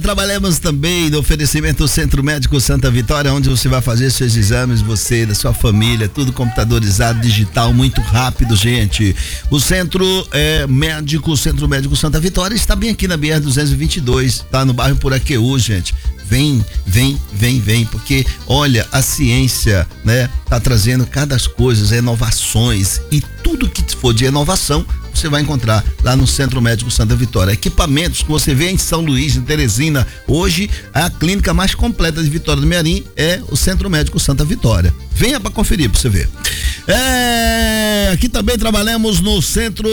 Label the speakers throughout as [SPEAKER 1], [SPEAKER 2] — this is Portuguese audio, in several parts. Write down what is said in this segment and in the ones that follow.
[SPEAKER 1] Trabalhamos também no oferecimento do Centro Médico Santa Vitória, onde você vai fazer seus exames, você, da sua família, tudo computadorizado, digital, muito rápido, gente. O Centro Médico Santa Vitória está bem aqui na BR-222, tá no bairro Puraqueú, gente. Vem, porque olha, a ciência, né, tá trazendo cada coisa, inovações, e tudo que for de inovação você vai encontrar lá no Centro Médico Santa Vitória. Equipamentos que você vê em São Luís, em Teresina. Hoje, a clínica mais completa de Vitória do Mearim é o Centro Médico Santa Vitória. Venha para conferir para você ver. Aqui também trabalhamos no Centro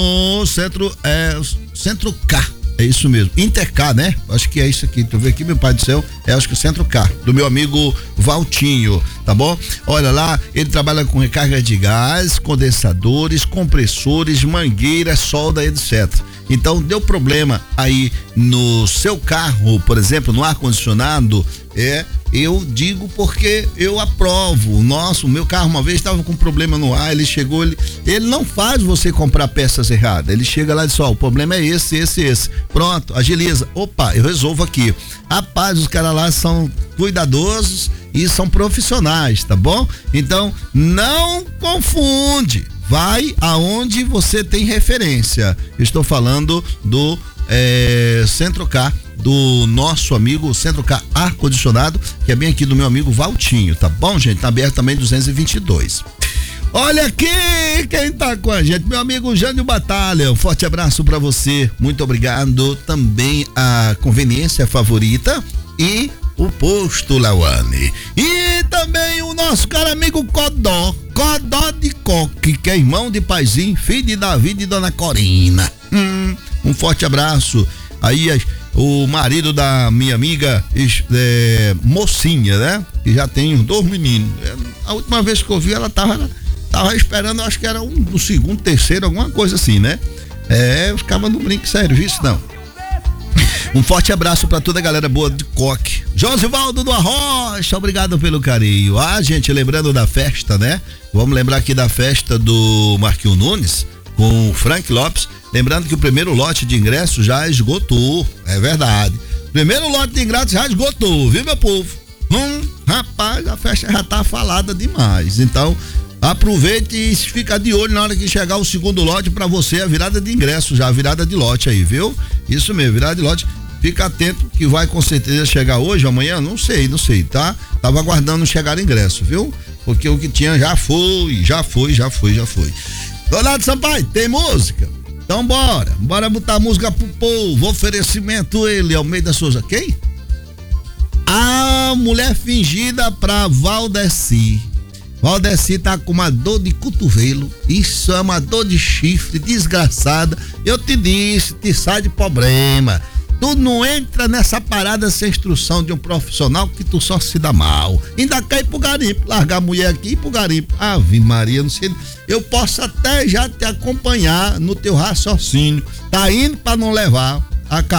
[SPEAKER 1] K. É isso mesmo, Intercar, né? Acho que é isso aqui, tu vê aqui, meu pai do céu, acho que o Centro K, do meu amigo Valtinho, tá bom? Olha lá, ele trabalha com recarga de gás, condensadores, compressores, mangueiras, solda, etc. Então, deu problema aí no seu carro, por exemplo, no ar-condicionado, eu digo porque eu aprovo. O meu carro uma vez estava com problema no ar, ele chegou, ele não faz você comprar peças erradas, ele chega lá e diz, o problema é esse. Pronto, agiliza. Opa, eu resolvo aqui. Rapaz, os caras lá são cuidadosos e são profissionais, tá bom? Então, não confunde. Vai aonde você tem referência. Eu estou falando do Centro K, do nosso amigo Centro K Ar-Condicionado, que é bem aqui do meu amigo Valtinho, tá bom, gente? Tá aberto também 222. Olha aqui quem tá com a gente, meu amigo Jânio Batalha, um forte abraço pra você, muito obrigado. Também a Conveniência Favorita e o Posto Lauane. E também o nosso cara amigo Codó de Coque, que é irmão de Paizinho, filho de Davi e Dona Corina. Um forte abraço. Aí o marido da minha amiga Mocinha, né? Que já tem 2 meninos. A última vez que eu vi, ela tava esperando, acho que era do segundo, terceiro, alguma coisa assim, né? Os cabas não brincam sério, isso não. Um forte abraço pra toda a galera boa de Coque. Josivaldo do Arrocha, obrigado pelo carinho. Gente, lembrando da festa, né? Vamos lembrar aqui da festa do Marquinhos Nunes com o Frank Lopes. Lembrando que o primeiro lote de ingressos já esgotou, é verdade. Primeiro lote de ingressos já esgotou, viu, meu povo? Rapaz, a festa já tá falada demais. Então, aproveite e fica de olho na hora que chegar o segundo lote pra você, a virada de ingresso já, a virada de lote aí, viu? Isso mesmo, virada de lote. Fica atento que vai com certeza chegar hoje, amanhã, não sei, tá? Tava aguardando chegar ingresso, viu? Porque o que tinha já foi. Donato Sampaio, tem música? Então bora botar música pro povo. Oferecimento ele, Almeida Souza. Quem? A mulher fingida pra Valdeci. Valdeci tá com uma dor de cotovelo. Isso é uma dor de chifre desgraçada. Eu te disse, te sai de problema. Tu não entra nessa parada sem instrução de um profissional que tu só se dá mal. Ainda quer ir pro garimpo, largar a mulher aqui e ir pro garimpo. Ave Maria, não sei. Eu posso até já te acompanhar no teu raciocínio. Tá indo pra não levar a